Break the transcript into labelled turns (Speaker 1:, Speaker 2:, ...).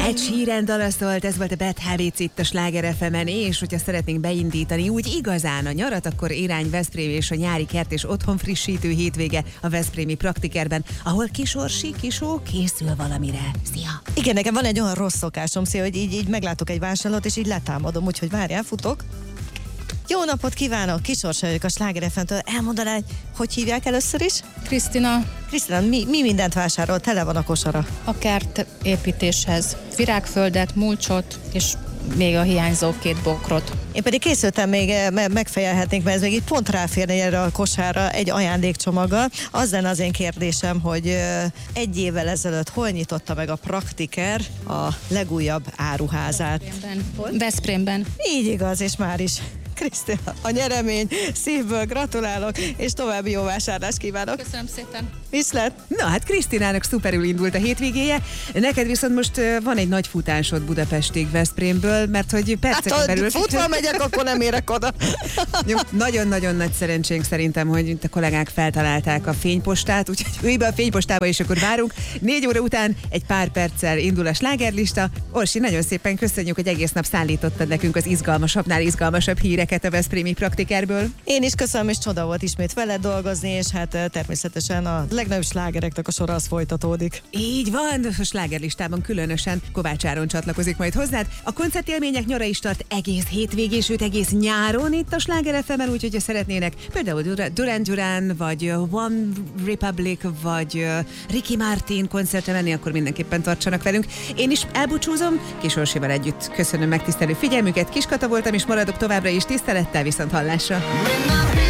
Speaker 1: Ed Sheeran dala szólt, ez volt a Bad Habits itt a Sláger FM-en, és hogyha szeretnénk beindítani úgy igazán a nyarat, akkor irány Veszprém és a nyári kert és otthon frissítő hétvége a veszprémi Praktikerben, ahol Kisorsi Kisó készül valamire. Szia!
Speaker 2: Igen, nekem van egy olyan rossz szokásom, szia, hogy így meglátok egy vásárlót, és így letámadom, úgyhogy várjál, futok. Jó napot kívánok, Kisorsa vagyok a Sláger FM-től. Elmondaná, hogy hívják először is?
Speaker 3: Krisztina,
Speaker 2: Krisztina, mi mindent vásárol? Tele van a kosara.
Speaker 3: a kert építéshez virágföldet, mulcsot, és még a hiányzó 2 bokrot.
Speaker 2: Én pedig készültem még, megfejelhetnénk, mert ez még így pont ráférne erre a kosárra egy ajándékcsomaggal. Az lenne az én kérdésem, hogy egy évvel ezelőtt hol nyitotta meg a Praktiker a legújabb áruházát?
Speaker 3: Veszprémben.
Speaker 2: Így igaz, és már is. Krisztina, a nyeremény, szívből gratulálok, és további jó vásárlást kívánok.
Speaker 3: Köszönöm szépen.
Speaker 2: Viszlát!
Speaker 1: Na hát Krisztinának szuperül indult a hétvégéje, neked viszont most van egy nagy futásod Budapestig Veszprémből, mert hogy perceken belül...
Speaker 2: futva megyek, akkor nem érek oda.
Speaker 1: Nagyon-nagyon nagy szerencsénk szerintem, hogy itt a kollégák feltalálták a fénypostát, úgyhogy ülj be a fénypostába, és akkor várunk. 4 óra után egy pár perccel indul a slágerlista. Orsi, nagyon szépen köszönjük, hogy egész nap szállítottad nekünk az izgalmasabbnál izgalmasabb híreket a veszprémi Praktikerből.
Speaker 2: Én is köszönöm, és csoda volt ismét veled dolgozni, és hát természetesen a legnagyobb slágereknek a sora az folytatódik.
Speaker 1: Így van, a slágerlistában különösen Kovács Áron csatlakozik majd hozzád. A koncertélmények nyara is tart egész hétvégén, sőt egész nyáron itt a Sláger FM-en, úgyhogy ha szeretnének például Duran Duran, vagy One Republic, vagy Ricky Martin koncertre menni, akkor mindenképpen tartsanak velünk. Én is elbúcsúzom, Kis Orsival együtt köszönöm megtisztelő figyelmüket, Kiskata voltam, és maradok továbbra is tisztelettel, viszont hallásra.